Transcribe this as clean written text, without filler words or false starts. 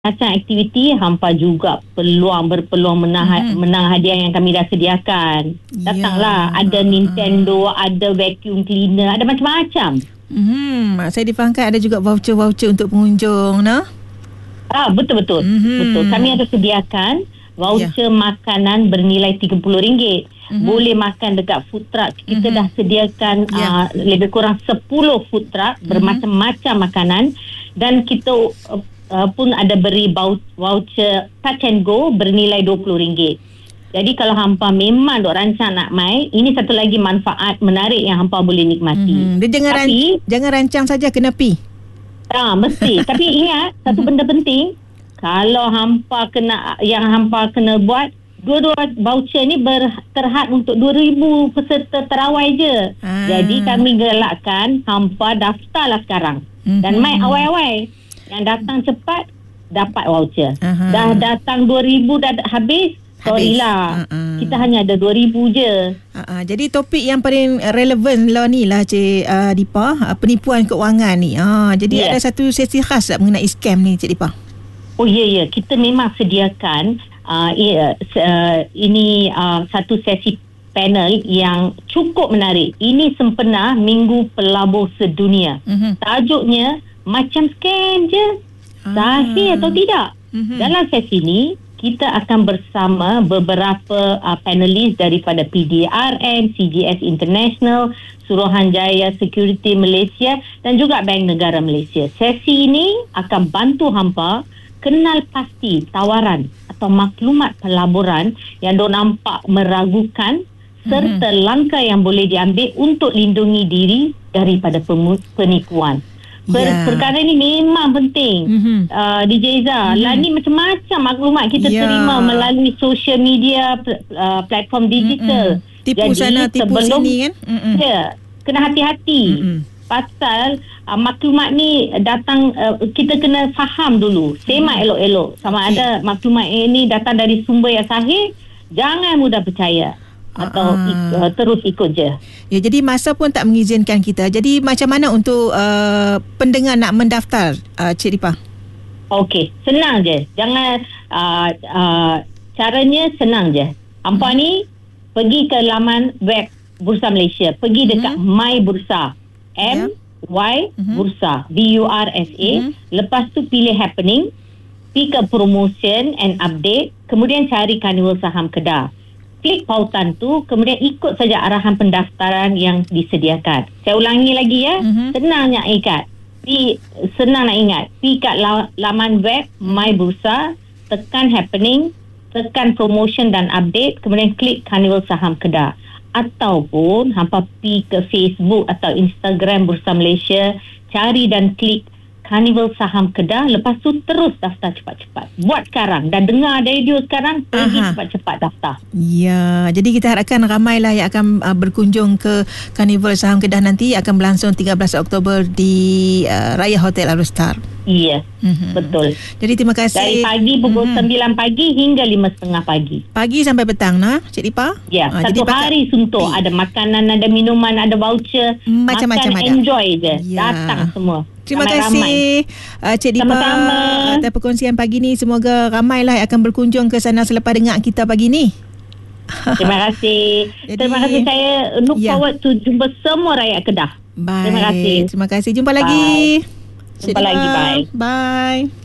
macam aktiviti, hampa juga berpeluang menang hadiah yang kami dah sediakan. Datanglah, ada Nintendo, ada vacuum cleaner, ada macam-macam. Saya difahamkan ada juga voucher-voucher untuk pengunjung, nah? Betul. Betul. Kami ada sediakan voucher makanan bernilai RM30. Boleh makan dekat food truck. Kita dah sediakan lebih kurang 10 food truck bermacam-macam makanan, dan kita pun ada beri voucher touch and go bernilai RM20. Jadi kalau hampa memang dok rancang nak mai, ini satu lagi manfaat menarik yang hampa boleh nikmati. Dia jangan rancang saja, kena pi. Mesti. Tapi ingat satu benda penting, kalau hampa kena buat, dua-dua voucher ni terhad untuk 2,000 peserta terawai je. Jadi kami galakkan hampa daftarlah sekarang. Dan mai awal-awal. Yang datang cepat dapat voucher. Dah datang 2,000 dah habis. Sorry lah. Kita hanya ada 2,000 je. Jadi topik yang paling relevan lah ni lah Cik Dipa, penipuan keuangan ni. Jadi ada satu sesi khas tak mengenai scam ni Cik Dipa? Oh ya. Kita memang sediakan ini satu sesi panel yang cukup menarik. Ini sempena Minggu Pelabur Sedunia. Tajuknya macam scam je, sahih atau tidak. Dalam sesi ini kita akan bersama beberapa panelis daripada PDRM, CGS International, Suruhanjaya Security Malaysia dan juga Bank Negara Malaysia. Sesi ini akan bantu hampa kenal pasti tawaran atau maklumat pelaburan yang nampak meragukan, serta langkah yang boleh diambil untuk lindungi diri daripada penipuan. Perkara ni memang penting. DJ Izzah, lah ni macam-macam maklumat kita terima melalui social media, platform digital. Tipu jadi, sana, tipu sini kan. Kena hati-hati. Pasal maklumat ni datang, kita kena faham dulu, semak elok-elok sama ada maklumat ini datang dari sumber yang sahih. Jangan mudah percaya atau terus ikut je. Ya, jadi masa pun tak mengizinkan kita. Jadi macam mana untuk pendengar nak mendaftar, Cik Dipa? Okey, senang je. Jangan caranya senang je. Hampa ni pergi ke laman web Bursa Malaysia, pergi dekat My Bursa, MY Bursa, BURSA. Lepas tu pilih happening, pick a promotion and update, kemudian cari Carnival Saham Kedah. Klik pautan tu, kemudian ikut saja arahan pendaftaran yang disediakan. Saya ulangi lagi ya. Senang nak ingat. Senang nak ingat. Pergi kat laman web My Bursa, tekan happening, tekan promotion dan update, kemudian klik Carnival Saham Kedah. Ataupun hampa pergi ke Facebook atau Instagram Bursa Malaysia, cari dan klik Carnival Saham Kedah. Lepas tu terus daftar cepat-cepat. Buat sekarang. Dah dengar radio sekarang, pergi cepat-cepat daftar. Ya, jadi kita harapkan ramailah yang akan berkunjung ke Carnival Saham Kedah nanti. Akan berlangsung 13 Oktober di Raya Hotel Aerostar. Ya, betul. Jadi terima kasih. Dari pagi pukul 9 pagi hingga 5.30 pagi. Pagi sampai petang, nah, Cik Dipa? Ya, satu hari suntuk. Ada makanan, ada minuman, ada voucher. Macam-macam ada. Enjoy je. Datang semua. Terima kasih Cik Dipa atas perkongsian pagi ni. Semoga ramailah yang akan berkunjung ke sana selepas dengar kita pagi ni. Terima kasih. Terima kasih. Saya look forward to jumpa semua rakyat Kedah. Baik. Terima kasih. Terima kasih. Jumpa lagi. Jumpa lagi. Bye. Bye.